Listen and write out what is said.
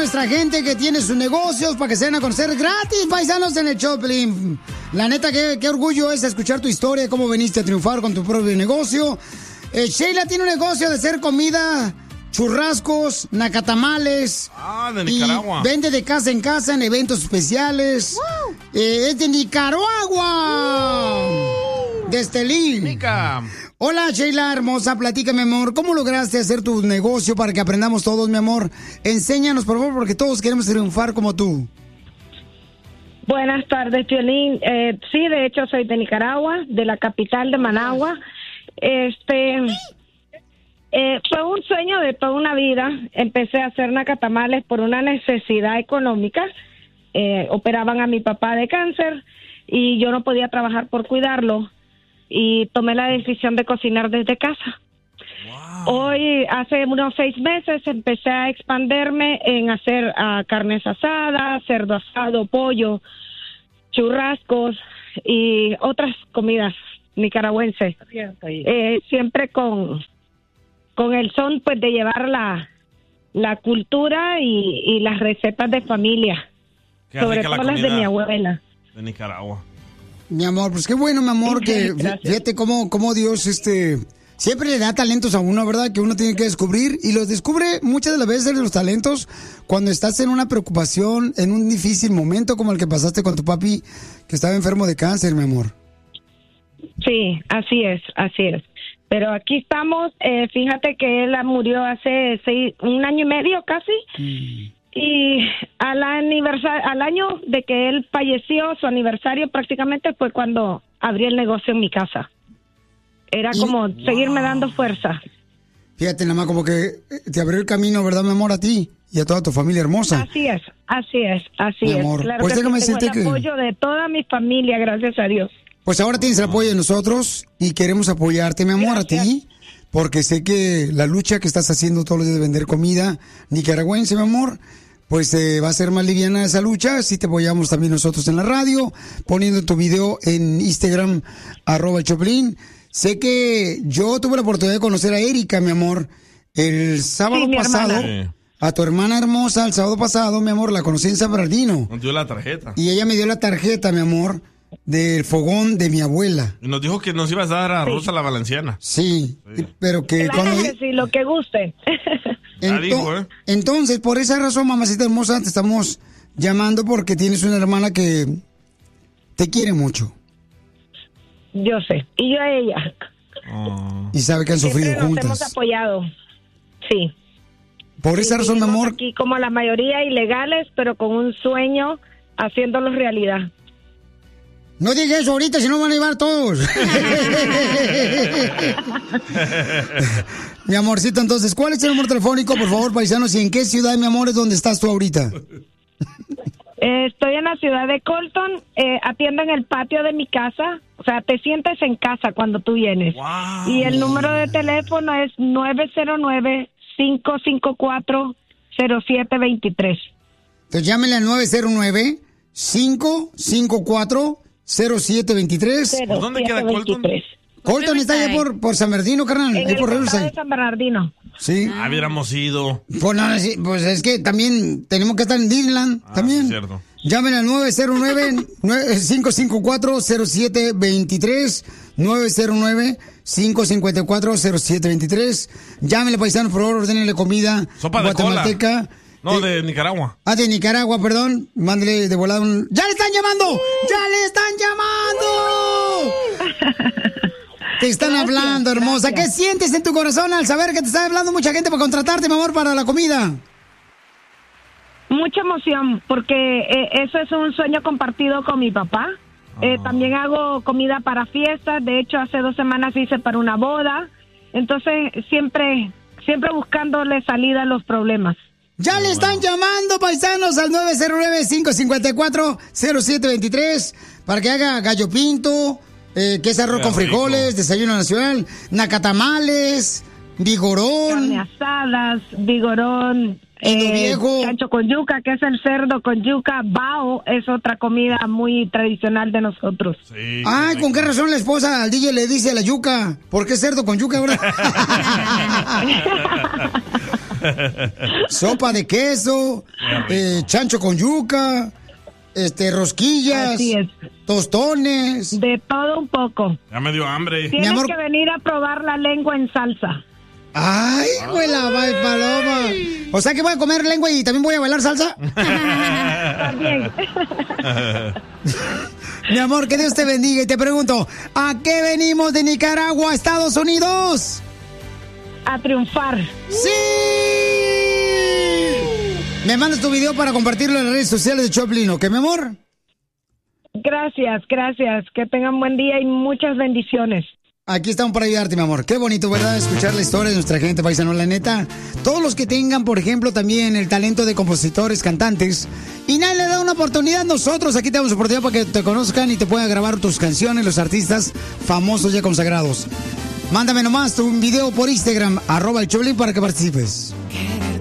nuestra gente que tiene sus negocios para que se den a conocer gratis, paisanos, en el Choplin. La neta, qué orgullo es escuchar tu historia, cómo veniste a triunfar con tu propio negocio. Sheila tiene un negocio de hacer comida, churrascos, nacatamales. De Nicaragua. Y vende de casa en casa en eventos especiales. ¡Wow! Es de Nicaragua. De Estelín. Nica. Hola, Sheila, hermosa, platícame, mi amor. ¿Cómo lograste hacer tu negocio para que aprendamos todos, mi amor? Enséñanos, por favor, porque todos queremos triunfar como tú. Buenas tardes, Piolín. Sí, de hecho, soy de Nicaragua, de la capital de Managua. Fue un sueño de toda una vida. Empecé a hacer nacatamales por una necesidad económica. Operaban a mi papá de cáncer y yo no podía trabajar por cuidarlo. Y tomé la decisión de cocinar desde casa. Wow. Hoy, hace unos 6 meses, empecé a expanderme en hacer carnes asadas, cerdo asado, pollo, churrascos y otras comidas nicaragüenses. Siempre con el son, pues, de llevar la cultura y las recetas de familia. Sobre todo las de mi abuela. De Nicaragua. Mi amor, pues qué bueno, mi amor, que fíjate cómo Dios siempre le da talentos a uno, ¿verdad? Que uno tiene que descubrir y los descubre muchas de las veces los talentos cuando estás en una preocupación, en un difícil momento como el que pasaste con tu papi que estaba enfermo de cáncer, mi amor. Sí, así es. Pero aquí estamos, fíjate que él murió hace 1 año y medio casi. Y al año de que él falleció, su aniversario prácticamente fue cuando abrí el negocio en mi casa. Era como seguirme dando fuerza. Fíjate, nada más como que te abrió el camino, ¿verdad, mi amor? A ti y a toda tu familia hermosa. Así es. Mi amor, Claro, pues que déjame tengo decirte el apoyo de toda mi familia, gracias a Dios. Pues ahora tienes el apoyo de nosotros y queremos apoyarte, mi amor, gracias. A ti. Porque sé que la lucha que estás haciendo todos los días de vender comida nicaragüense, mi amor, pues va a ser más liviana esa lucha. Si te apoyamos también nosotros en la radio, poniendo tu video en Instagram, @Choplin. Sé que yo tuve la oportunidad de conocer a Erika, mi amor, el sábado pasado. A tu hermana hermosa, el sábado pasado, mi amor, la conocí en San Bernardino. Nos dio la tarjeta. Y ella me dio la tarjeta, mi amor, del fogón de mi abuela. Y nos dijo que nos ibas a dar a Rosa la Valenciana. Sí, pero que claro cuando... que sí, lo que guste. Entonces, por esa razón, mamacita hermosa, te estamos llamando porque tienes una hermana que te quiere mucho. Yo sé, y yo a ella. Y sabe que han sufrido juntas. Nos hemos apoyado, sí. Por esa razón, mi amor. Aquí como la mayoría ilegales, pero con un sueño, haciéndolo realidad. No digas eso ahorita, si no van a llevar todos. Mi amorcito, entonces, ¿cuál es el número telefónico, por favor, paisanos? ¿Y en qué ciudad, mi amor, es donde estás tú ahorita? Estoy en la ciudad de Colton, atiendo en el patio de mi casa, o sea, te sientes en casa cuando tú vienes. Wow. Y el número de teléfono es 909-554-0723. Entonces llámenle al 909-554-0723. ¿Por dónde queda Colton? Colton está allá por San Bernardino, carnal. En ahí por el condado de San Bernardino. Sí. Hubiéramos ido. Pues, no, pues es que también tenemos que estar en Disneyland. También. Es cierto. Llamen al 909-554-0723. 909-554-0723. Llámenle, paisanos, por favor, ordenenle comida. Sopa de guatemalteca. cola. No, de Nicaragua. De Nicaragua, perdón. Mándele de volada un... ¡Ya le están llamando! ¡Ya le están llamando! Te están hablando, hermosa. Gracias. ¿Qué sientes en tu corazón al saber que te está hablando mucha gente para contratarte, mi amor, para la comida? Mucha emoción, porque eso es un sueño compartido con mi papá. También hago comida para fiestas. De hecho, hace 2 semanas hice para una boda. Entonces, siempre buscándole salida a los problemas. Ya le están llamando, paisanos, al 909-554-0723 para que haga gallo pinto, que es arroz con frijoles, desayuno nacional, nacatamales, vigorón. Carne asadas, vigorón. Chancho con yuca, que es el cerdo con yuca. Bao es otra comida muy tradicional de nosotros. Sí, ay, ¿con qué razón la esposa al DJ le dice la yuca? ¿Por qué cerdo con yuca, verdad? sopa de queso, chancho con yuca, rosquillas, Así es. tostones. De todo un poco. Ya me dio hambre. Tienes amor. que venir a probar la lengua en salsa. Ay, güey, la paloma. O sea que voy a comer lengua y también voy a bailar salsa. También. Mi amor, que Dios te bendiga. Y te pregunto, ¿a qué venimos de Nicaragua a Estados Unidos? A triunfar. ¡Sí! Me mandas tu video para compartirlo en las redes sociales de Choplin, ¿ok, mi amor? Gracias. Que tengan buen día y muchas bendiciones. Aquí estamos para ayudarte, mi amor. Qué bonito, ¿verdad? Escuchar la historia de nuestra gente paisano, la neta. Todos los que tengan, por ejemplo, también el talento de compositores, cantantes, y nadie le da una oportunidad, nosotros aquí te damos oportunidad para que te conozcan y te puedan grabar tus canciones, los artistas famosos ya consagrados. Mándame nomás tu video por Instagram, @el Choplin, para que participes.